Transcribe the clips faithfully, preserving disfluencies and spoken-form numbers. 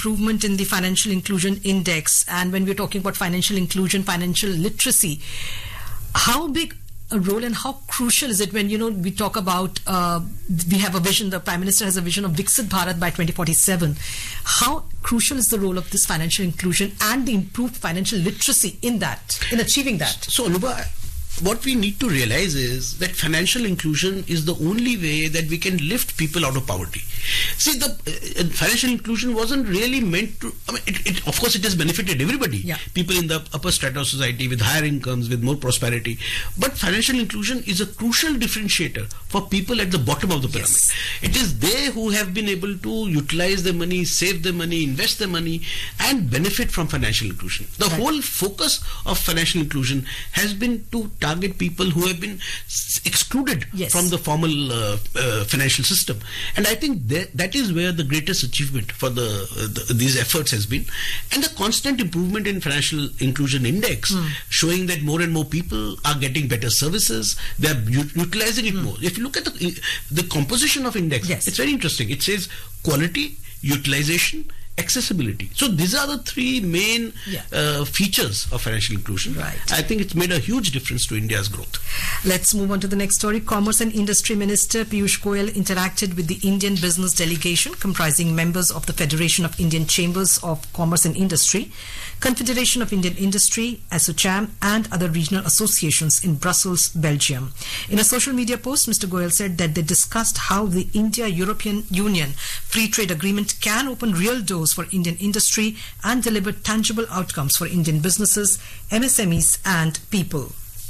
improvement in the financial inclusion index, and when we're talking about financial inclusion, financial literacy, how big a role and how crucial is it when, you know, we talk about, uh, we have a vision, the Prime Minister has a vision of Viksit Bharat by twenty forty-seven. How crucial is the role of this financial inclusion and the improved financial literacy in that, in achieving that? So, Anubha, what we need to realize is that financial inclusion is the only way that we can lift people out of poverty. See, the uh, financial inclusion wasn't really meant to, I mean, it, it, of course, it has benefited everybody. Yeah. People in the upper strata of society with higher incomes, with more prosperity. But financial inclusion is a crucial differentiator for people at the bottom of the pyramid. Yes. It is they who have been able to utilize their money, save their money, invest their money, and benefit from financial inclusion. The Right. whole focus of financial inclusion has been to target people who have been s- excluded Yes. from the formal uh, uh, financial system. And I think that, that is where the greatest achievement for the, uh, the these efforts has been. And the constant improvement in financial inclusion index Mm. showing that more and more people are getting better services, they are u- utilizing it Mm. more. If you look at the, the composition of index, Yes. it's very interesting. It says quality, utilization, accessibility. So these are the three main Yeah. uh, features of financial inclusion. Right. I think it's made a huge difference to India's growth. Let's move on to the next story. Commerce and Industry Minister Piyush Goyal interacted with the Indian business delegation comprising members of the Federation of Indian Chambers of Commerce and Industry, Confederation of Indian Industry, ASSOCHAM, and other regional associations in Brussels, Belgium. In a social media post, Mister Goyal said that they discussed how the India-European Union Free Trade Agreement can open real doors for Indian industry and deliver tangible outcomes for Indian businesses, M S M Es, and people.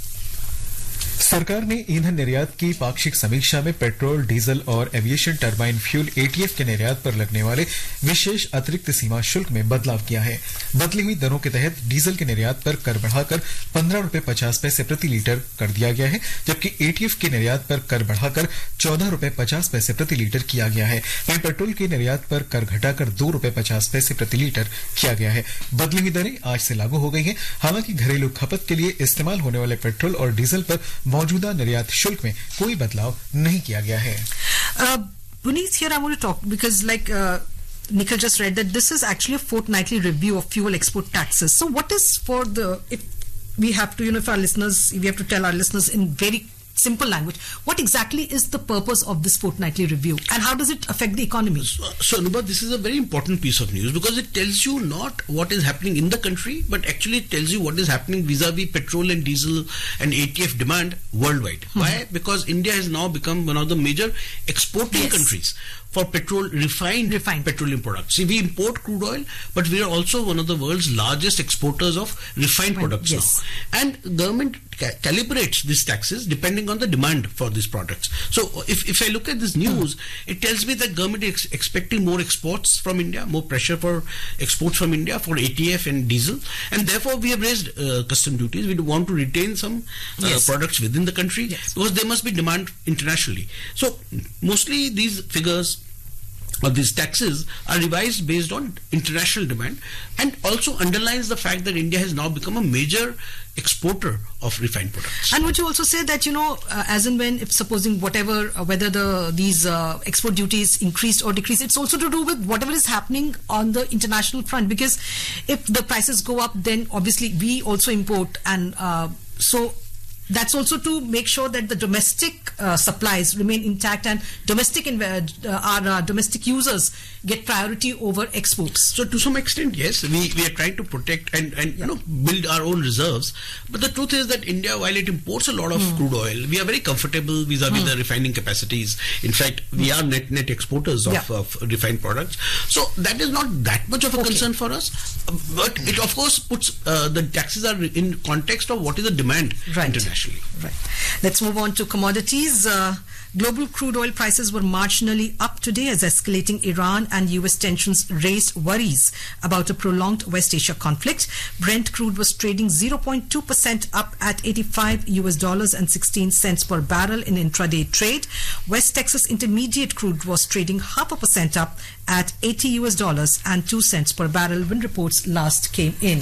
सरकार ने ईंधन निर्यात की पाक्षिक समीक्षा में petrol, diesel और aviation turbine fuel ETF के निर्यात पर लगने वाले विशेष अतिरिक्त सीमा शुल्क में बदलाव किया है। बदली हुई दरों के तहत डीजल के निर्यात पर कर बढ़ाकर पंद्रह रुपए पचास पैसे प्रति लीटर कर दिया गया है, जबकि एटीएफ के निर्यात पर कर बढ़ाकर चौदह रुपए पचास पैसे प्रति लीटर किया गया है। वहीं पेट्रोल के निर्यात पर कर घटाकर दो रुपए पचास पैसे प्रति लीटर किया गया है। बदली हुई दरें आज से लागू हो गई हैं। हालांकि घरेलू खपत के लिए इस्तेमाल होने वाले पेट्रोल और डीजल पर मौजूदा निर्यात शुल्क में कोई बदलाव नहीं किया गया है। Uh, Puneet, here I want to talk because, like uh, Nikhil just read, that this is actually a fortnightly review of fuel export taxes. So, what is for the, if we have to, you know, if our listeners, if we have to tell our listeners in very simple language, what exactly is the purpose of this fortnightly review and how does it affect the economy? So, so Anubha, this is a very important piece of news because it tells you not what is happening in the country, but actually it tells you what is happening vis-a-vis petrol and diesel and A T F demand worldwide. Mm-hmm. Why? Because India has now become one of the major exporting yes. countries for petrol, refined, refined petroleum products. See, we import crude oil, but we are also one of the world's largest exporters of refined Well, products yes. now. And government ca- calibrates these taxes depending on the demand for these products. So if, if I look at this news, mm-hmm. it tells me that government is expecting more exports from India, more pressure for exports from India for A T F and diesel, and therefore we have raised uh, custom duties. We do want to retain some uh, yes. products within the country yes. because there must be demand internationally. So mostly these figures or these taxes are revised based on international demand and also underlines the fact that India has now become a major exporter of refined products. And would you also say that, you know, uh, as and when, if supposing whatever, uh, whether the these uh, export duties increased or decreased, it's also to do with whatever is happening on the international front, because if the prices go up, then obviously we also import, and uh, so that's also to make sure that the domestic uh, supplies remain intact and domestic inv- uh, our uh, domestic users get priority over exports. So to some extent, yes, we, we are trying to protect and, and yeah. you know build our own reserves. But the truth is that India, while it imports a lot of mm. crude oil, we are very comfortable vis-a-vis mm. the refining capacities. In fact, we are net net exporters of, yeah. of refined products. So that is not that much of a okay. concern for us. But it of course puts uh, the taxes are in context of what is the demand right. internationally. Right. Let's move on to commodities. Uh, global crude oil prices were marginally up today as escalating Iran and U S tensions raised worries about a prolonged West Asia conflict. Brent crude was trading zero point two percent up at eighty-five U S dollars and sixteen cents per barrel in intraday trade. West Texas Intermediate crude was trading half a percent up at eighty U S dollars and two cents per barrel when reports last came in.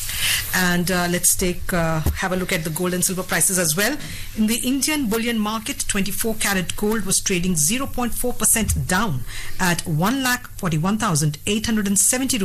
And uh, let's take uh, have a look at the gold and silver prices as well. In the Indian bullion market, twenty-four karat gold was trading zero point four percent down at one lakh forty-one thousand eight hundred seventy